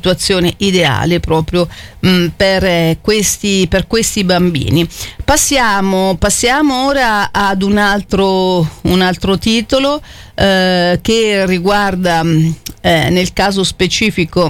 situazione ideale proprio per questi bambini. Passiamo ora ad un altro titolo che riguarda nel caso specifico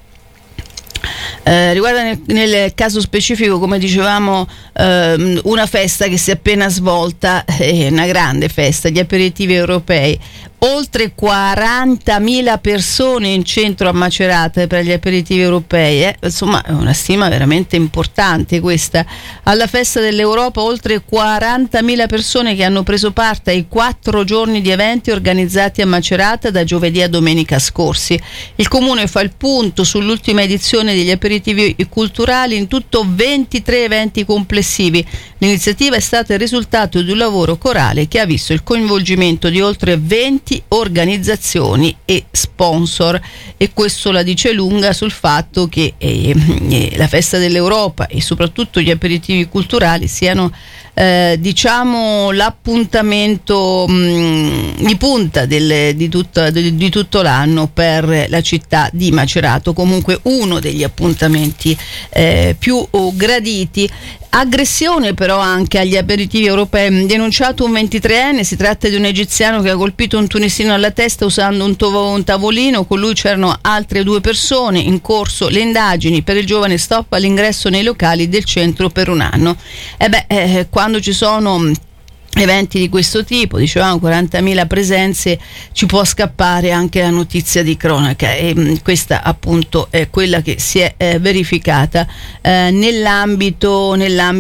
nel caso specifico, come dicevamo, una festa che si è appena svolta, una grande festa, gli aperitivi europei. Oltre 40.000 persone in centro a Macerata per gli aperitivi europei, insomma è una stima veramente importante questa. Alla festa dell'Europa oltre 40.000 persone che hanno preso parte ai 4 giorni di eventi organizzati a Macerata da giovedì a domenica scorsi. Il comune fa il punto sull'ultima edizione degli aperitivi culturali, in tutto 23 eventi complessivi. L'iniziativa è stata il risultato di un lavoro corale che ha visto il coinvolgimento di oltre 20 organizzazioni e sponsor, e questo la dice lunga sul fatto che la festa dell'Europa e soprattutto gli aperitivi culturali siano diciamo l'appuntamento di punta di tutto l'anno per la città di Macerato, comunque uno degli appuntamenti più graditi. Aggressione però anche agli aperitivi europei, denunciato un 23enne, si tratta di un egiziano che ha colpito un tunisino alla testa usando un tavolino, con lui c'erano altre 2 persone, in corso le indagini per il giovane, stop all'ingresso nei locali del centro per un anno. Quando ci sono eventi di questo tipo, dicevamo 40.000 presenze, ci può scappare anche la notizia di cronaca, e questa appunto è quella che si è verificata nell'ambito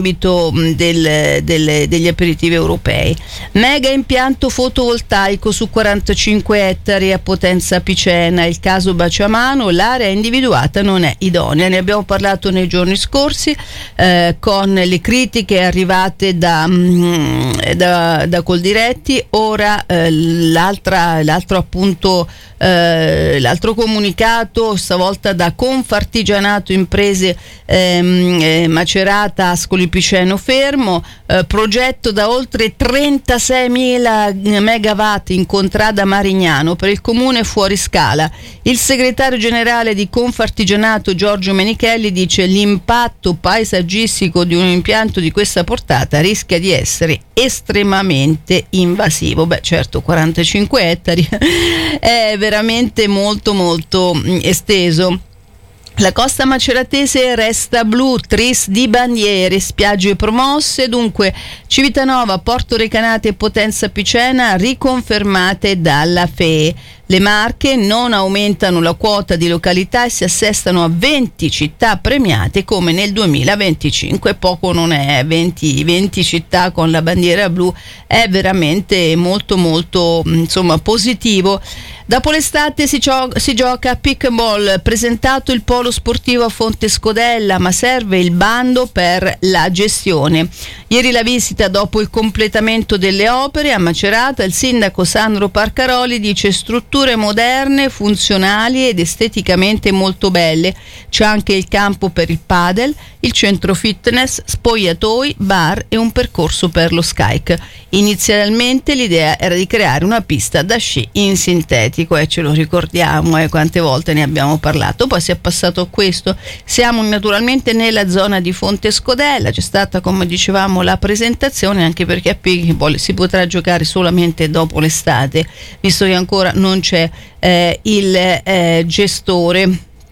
degli aperitivi europei. Mega impianto fotovoltaico su 45 ettari a Potenza Picena, il caso Baciamano, l'area individuata non è idonea. Ne abbiamo parlato nei giorni scorsi con le critiche arrivate da Coldiretti. Ora l'altro comunicato, stavolta da Confartigianato Imprese Macerata Ascoli Piceno Fermo, progetto da oltre 36.000 megawatt in contrada Marignano per il comune fuori scala. Il segretario generale di Confartigianato Giorgio Menichelli dice: l'impatto paesaggistico di un impianto di questa portata rischia di essere estremamente invasivo. Certo, 45 ettari è veramente molto esteso. La costa maceratese resta blu, tris di bandiere, spiagge promosse, dunque Civitanova, Porto Recanati e Potenza Picena riconfermate dalla FEE. Le Marche non aumentano la quota di località e si assestano a 20 città premiate come nel 2025. Poco non è, 20 città con la bandiera blu è veramente molto positivo. Dopo l'estate si gioca a pickleball, presentato il polo sportivo a Fonte Scodella, ma serve il bando per la gestione. Ieri la visita dopo il completamento delle opere a Macerata, il sindaco Sandro Parcaroli dice: strutture moderne, funzionali ed esteticamente molto belle. C'è anche il campo per il padel, il centro fitness, spogliatoi, bar e un percorso per lo skate. Inizialmente l'idea era di creare una pista da sci in sintetico, ce lo ricordiamo, quante volte ne abbiamo parlato. Poi si è passato a questo. Siamo naturalmente nella zona di Fonte Scodella, c'è stata, come dicevamo, la presentazione, anche perché a pickleball si potrà giocare solamente dopo l'estate, visto che ancora non c'è il gestore.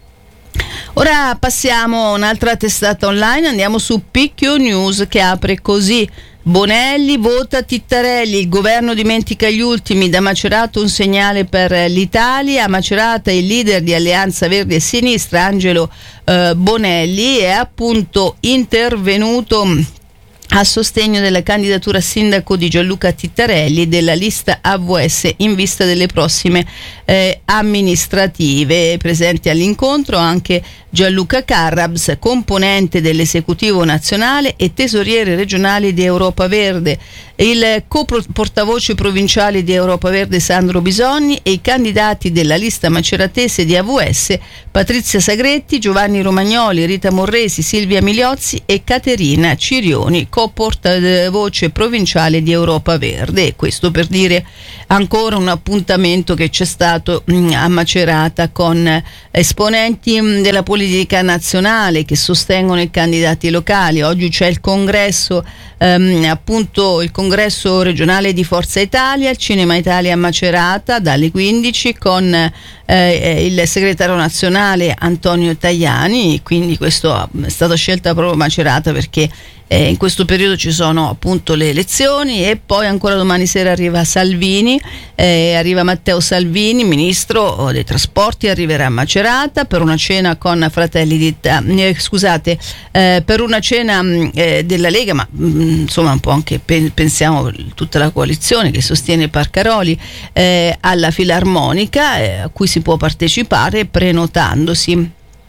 Ora passiamo a un'altra testata online, andiamo su PQ News, che apre così: Bonelli vota Tittarelli, il governo dimentica gli ultimi, da Macerato un segnale per l'Italia. A Macerata il leader di Alleanza Verdi e Sinistra, Angelo Bonelli, è appunto intervenuto a sostegno della candidatura a sindaco di Gianluca Tittarelli della lista AVS in vista delle prossime amministrative. Presenti all'incontro anche Gianluca Carrabs, componente dell'esecutivo nazionale e tesoriere regionale di Europa Verde. il co-portavoce provinciale di Europa Verde Sandro Bisogni e i candidati della lista maceratese di AVS Patrizia Sagretti, Giovanni Romagnoli, Rita Morresi, Silvia Miliozzi e Caterina Cirioni, co-portavoce provinciale di Europa Verde. E questo per dire ancora un appuntamento che c'è stato a Macerata con esponenti della politica nazionale che sostengono i candidati locali. Oggi c'è il congresso, appunto il congresso regionale di Forza Italia, il Cinema Italia a Macerata dalle 15 con il segretario nazionale Antonio Tajani. Quindi questo è stata scelta proprio Macerata perché in questo periodo ci sono appunto le elezioni, e poi ancora domani sera arriva Salvini, arriva Matteo Salvini, ministro dei trasporti, arriverà a Macerata per una cena con Fratelli d'Italia, per una cena della Lega, ma insomma un po' anche pensiamo tutta la coalizione che sostiene Parcaroli, alla Filarmonica, a cui si può partecipare prenotandosi.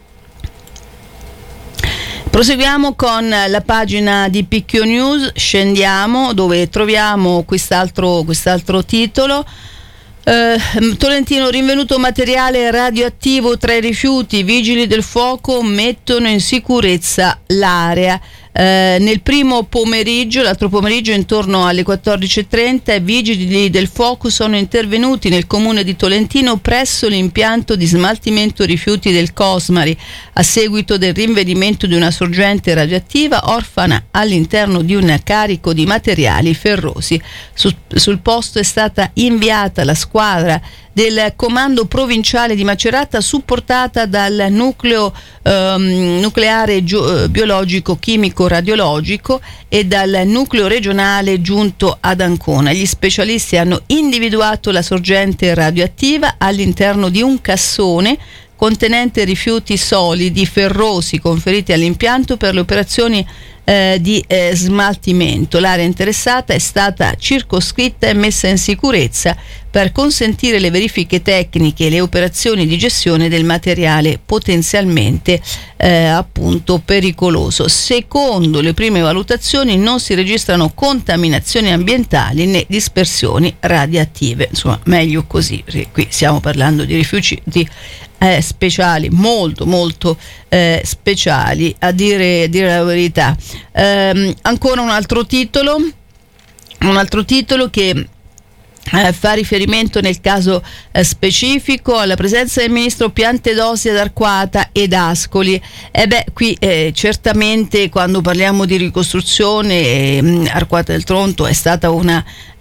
Proseguiamo con la pagina di Picchio News, scendiamo dove troviamo quest'altro titolo. Tolentino, rinvenuto materiale radioattivo tra i rifiuti, vigili del fuoco mettono in sicurezza l'area. Nel primo pomeriggio, l'altro pomeriggio intorno alle 14:30, i vigili del fuoco sono intervenuti nel comune di Tolentino presso l'impianto di smaltimento rifiuti del Cosmari a seguito del rinvenimento di una sorgente radioattiva orfana all'interno di un carico di materiali ferrosi. Sul posto è stata inviata la squadra del comando provinciale di Macerata supportata dal nucleo nucleare biologico chimico radiologico e dal nucleo regionale giunto ad Ancona. Gli specialisti hanno individuato la sorgente radioattiva all'interno di un cassone contenente rifiuti solidi ferrosi conferiti all'impianto per le operazioni di smaltimento. L'area interessata è stata circoscritta e messa in sicurezza per consentire le verifiche tecniche e le operazioni di gestione del materiale potenzialmente appunto pericoloso. Secondo le prime valutazioni non si registrano contaminazioni ambientali né dispersioni radioattive. Insomma, meglio così, perché qui stiamo parlando di rifiuti speciali, molto speciali, a dire la verità. Ancora un altro titolo che fa riferimento nel caso specifico alla presenza del ministro Piantedosi ad Arquata ed Ascoli. Qui certamente quando parliamo di ricostruzione, Arquata del Tronto è stata uno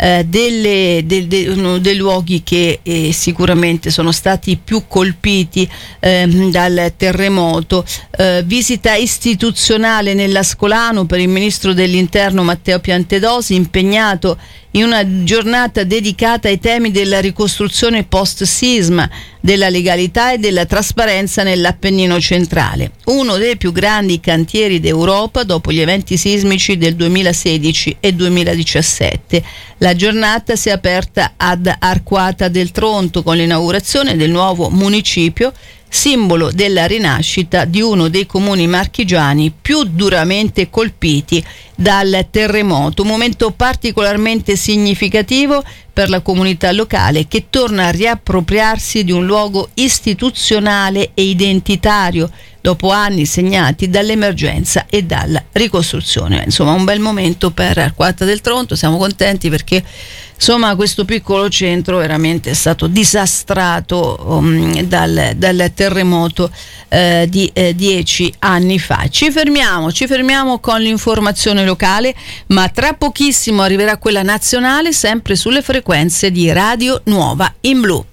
dei luoghi che sicuramente sono stati più colpiti dal terremoto. Visita istituzionale nell'Ascolano per il ministro dell'Interno Matteo Piantedosi, impegnato in una giornata dedicata ai temi della ricostruzione post-sisma, della legalità e della trasparenza nell'Appennino centrale, uno dei più grandi cantieri d'Europa dopo gli eventi sismici del 2016 e 2017. La giornata si è aperta ad Arquata del Tronto con l'inaugurazione del nuovo municipio, simbolo della rinascita di uno dei comuni marchigiani più duramente colpiti dal terremoto, un momento particolarmente significativo per la comunità locale che torna a riappropriarsi di un luogo istituzionale e identitario dopo anni segnati dall'emergenza e dalla ricostruzione. Insomma, un bel momento per Arquata del Tronto, siamo contenti perché insomma questo piccolo centro veramente è stato disastrato dal terremoto di 10 anni fa. Ci fermiamo con l'informazione locale, ma tra pochissimo arriverà quella nazionale sempre sulle frequenze di Radio Nuova in Blu.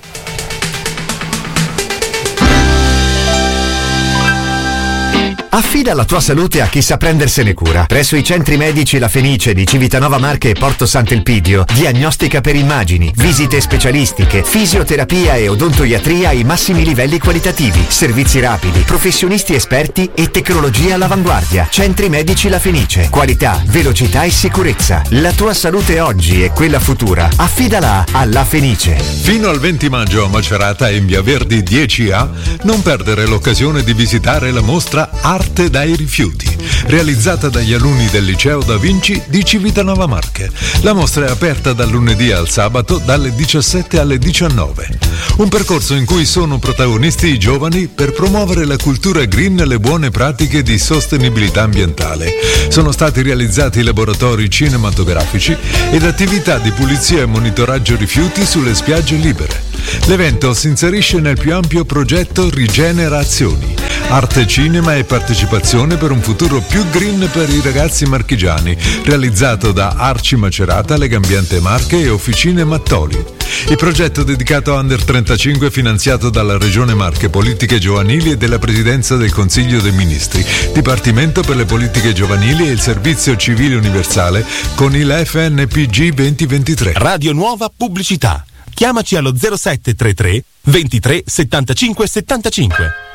Affida la tua salute a chi sa prendersene cura. Presso i centri medici La Fenice di Civitanova Marche e Porto Sant'Elpidio, diagnostica per immagini, visite specialistiche, fisioterapia e odontoiatria ai massimi livelli qualitativi, servizi rapidi, professionisti esperti e tecnologia all'avanguardia. Centri medici La Fenice. Qualità, velocità e sicurezza. La tua salute oggi e quella futura. Affidala a La Fenice. Fino al 20 maggio a Macerata in Via Verdi 10A, non perdere l'occasione di visitare la mostra Arte Arte dai rifiuti, realizzata dagli alunni del Liceo Da Vinci di Civitanova Marche. La mostra è aperta dal lunedì al sabato dalle 17 alle 19. Un percorso in cui sono protagonisti i giovani per promuovere la cultura green e le buone pratiche di sostenibilità ambientale. Sono stati realizzati laboratori cinematografici ed attività di pulizia e monitoraggio rifiuti sulle spiagge libere. L'evento si inserisce nel più ampio progetto Rigenerazioni, arte, cinema e partecipazione per un futuro più green per i ragazzi marchigiani, realizzato da Arci Macerata, Legambiente Marche e Officine Mattoli. Il progetto dedicato a Under 35 finanziato dalla Regione Marche, Politiche Giovanili e della Presidenza del Consiglio dei Ministri, Dipartimento per le Politiche Giovanili e il Servizio Civile Universale con il FNPG 2023. Radio Nuova Pubblicità. Chiamaci allo 0733 23 75 75.